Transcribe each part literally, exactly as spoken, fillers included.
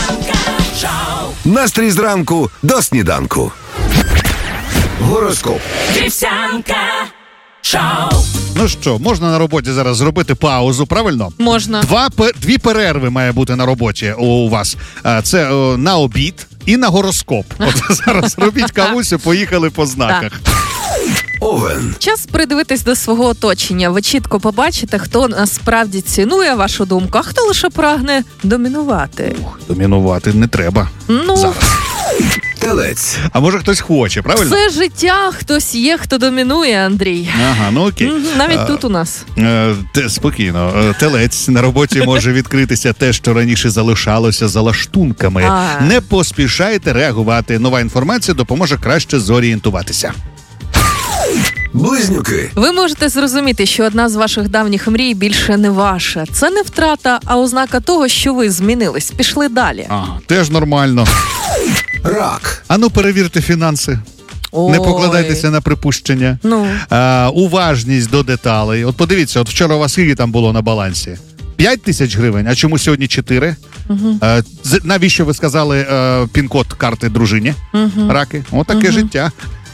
Настрій зранку до сніданку. Гороскоп. Вівсянка шоу. Ну що, можна на роботі зараз зробити паузу, правильно? Можна. Два, дві перерви має бути на роботі у вас. Це о, на обід і на гороскоп. От зараз робіть кавусю, поїхали по знаках. Овен. Час придивитись до свого оточення. Ви чітко побачите, хто насправді цінує вашу думку, а хто лише прагне домінувати. Ух, домінувати не треба. Ну, зараз. Телець. А може хтось хоче, правильно? Це життя, хтось є, хто домінує, Андрій. Ага, ну окей. Навіть а, тут у нас. Е, те, спокійно. Телець. На роботі може відкритися те, що раніше залишалося за лаштунками. А. Не поспішайте реагувати. Нова інформація допоможе краще зорієнтуватися. Близнюки. Ви можете зрозуміти, що одна з ваших давніх мрій більше не ваша. Це не втрата, а ознака того, що ви змінились. Пішли далі. Ага, теж нормально. Рак. Ану, перевірте фінанси. Ой. Не покладайтеся на припущення. Ну. А, уважність до деталей. От подивіться, от вчора у вас скільки там було на балансі? П'ять тисяч гривень, а чому сьогодні чотири? Угу. А, з, навіщо ви сказали а, пін-код карти дружині? Угу. Раки. Отаке угу. життя.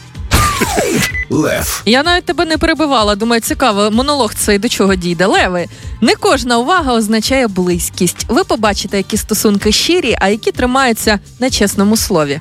Лев. Я навіть тебе не перебивала. Думаю, цікаво, монолог цей до чого дійде. Леви, не кожна увага означає близькість. Ви побачите, які стосунки щирі, а які тримаються на чесному слові.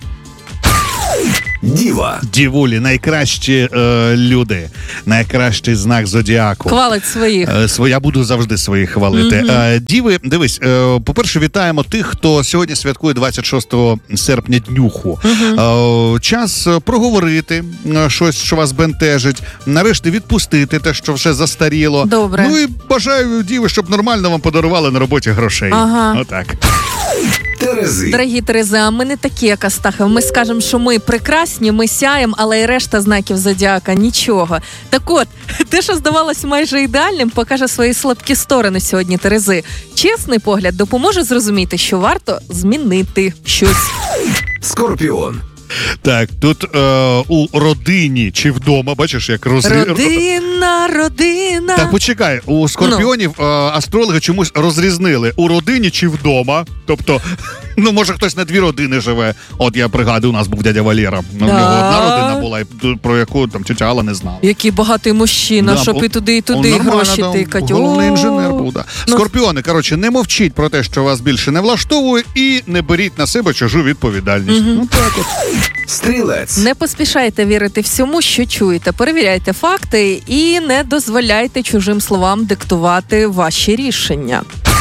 Діва. Дівулі, найкращі е, люди, найкращий знак зодіаку. Хвалить своїх. Е, я буду завжди своїх хвалити. Mm-hmm. Е, діви, дивись, е, по-перше, вітаємо тих, хто сьогодні святкує двадцять шостого серпня днюху. Mm-hmm. Е, час проговорити щось, що вас бентежить, нарешті відпустити те, що вже застаріло. Добре. Ну і бажаю, діви, щоб нормально вам подарували на роботі грошей. Ага. Отак. Терези. Дорогі Терези, а ми не такі, як Астахов. Ми скажемо, що ми прекрасні, ми сяємо, але і решта знаків зодіака нічого. Так от, те, що здавалось майже ідеальним, покаже свої слабкі сторони сьогодні Терези. Чесний погляд допоможе зрозуміти, що варто змінити щось. Скорпіон. Так, тут е, у родині чи вдома, бачиш, як розрі... Родина, родина. Так, почекай, у скорпіонів е, астрологи чомусь розрізнили у родині чи вдома. Тобто, ну, може, хтось на дві родини живе. От я пригадую, у нас був дядя Валєра. Ну, в нього одна родина була, про яку там тетя Алла не знала. Який багатий мужчина, да, щоб бо, і туди, і туди нормально, гроші да, тикать. Головний інженер був, да. Ну, Скорпіони, коротше, не мовчіть про те, що вас більше не влаштовує, і не беріть на себе чужу відповідальність. Угу. Ну, так от. Стрілець. Не поспішайте вірити всьому, що чуєте. Перевіряйте факти і не дозволяйте чужим словам диктувати ваші рішення.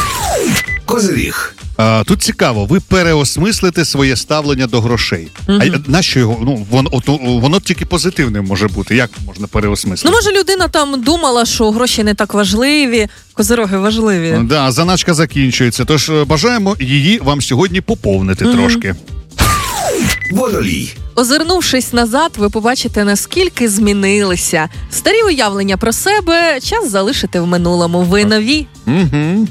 Козиріг. А, тут цікаво, ви переосмислите своє ставлення до грошей. Угу. А нащо його? Ну, воно, воно тільки позитивним може бути. Як можна переосмислити? Ну, може, людина там думала, що гроші не так важливі, козироги важливі. Да, заначка закінчується, тож бажаємо її вам сьогодні поповнити угу. трошки. Водолій. Озирнувшись назад, ви побачите, наскільки змінилися. Старі уявлення про себе час залишити в минулому. Ви нові. Угу.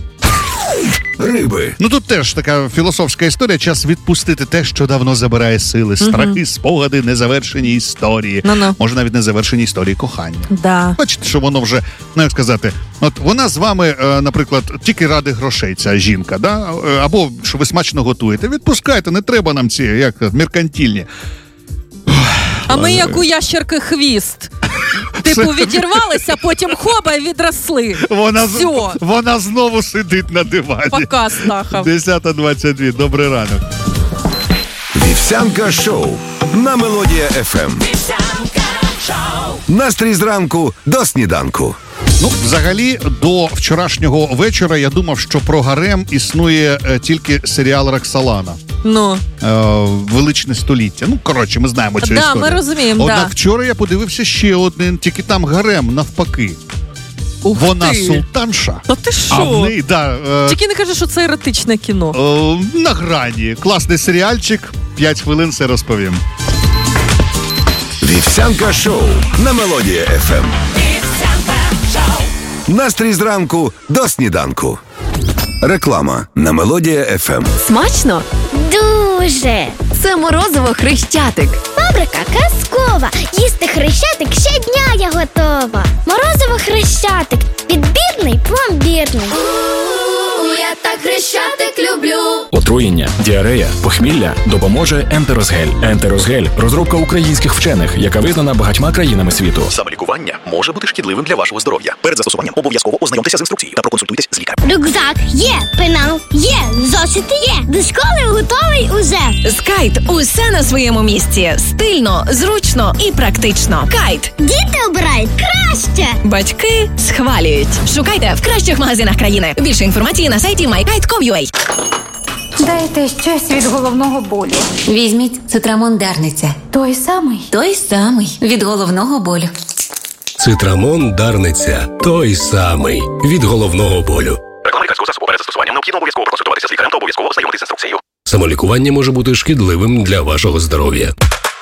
Риби. Ну тут теж така філософська історія. Час відпустити те, що давно забирає сили. Страхи, угу. спогади, незавершені історії. Ну-ну. Може, навіть незавершені історії кохання. Да. Бачите, що воно вже, ну як сказати, от вона з вами, наприклад, тільки ради грошей, ця жінка, да? Або що ви смачно готуєте. Відпускайте, не треба нам ці, як, меркантильні. А ми, як у ящерки, хвіст. Типу, відірвалися, потім хоба і відросли. Вона, Все. Вона знову сидить на дивані. Пока, Стахов. десята двадцять два. Добрий ранок. Вівсянка шоу на Мелодія еф ем. Вівсянка шоу. Настрій зранку до сніданку. Ну, взагалі, до вчорашнього вечора я думав, що про гарем існує е, тільки серіал Роксолана. Ну. Е, Величне століття. Ну, коротше, ми знаємо цю да, історію. Ми розуміємо, Однак да. вчора я подивився ще один, тільки там гарем навпаки. Ух Вона ти. Султанша. Та ти що? А в неї, да, е, Тільки не кажи, що це еротичне кіно. е, на грані. Класний серіальчик. П'ять хвилин все розповім. Вівсянка шоу на Мелодія еф ем. Вівсянка шоу. Настрій зранку до сніданку. Реклама на Мелодія еф ем. Смачно? Дуже! Це морозиво Хрещатик. Фабрика казкова. Їсти Хрещатик щодня я готова. Морозиво Хрещатик. Відбірний, пломбірний. Я так Хрещатик люблю. Отруєння, діарея, похмілля допоможе Ентерозгель. Ентерозгель – розробка українських вчених, яка визнана багатьма країнами світу. Самолікування може бути шкідливим для вашого здоров'я. Перед застосуванням обов'язково ознайомтеся з інструкцією та проконсультуйтесь з лікарем. Рюкзак є, пенал є, зошити є. До школи готовий уже. Скайт – усе на своєму місці. Стильно, зручно і практично. Кайт. Діти обирають краще. Батьки схвалюють. Шукайте в кращих магазинах країни. Більше інформації на сайті май кайт крапка ком крапка ю а. Дайте щось від головного болю. Візьміть Цитрамон Дарниця. Той самий? Той самий. Від головного болю. Цитрамон Дарниця. Той самий. Від головного болю. Реклама лікарського засобу. Перед застосуванням необхідно обов'язково проконсультуватися з лікарем та обов'язково ознайомитися з інструкцією. Самолікування може бути шкідливим для вашого здоров'я.